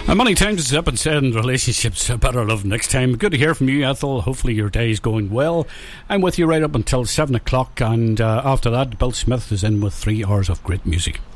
And many times it's up and said in relationships, better love next time. Good to hear from you, Ethel. Hopefully your day is going well. I'm with you right up until 7 o'clock, and after that, Bill Smith is in with 3 hours of great music.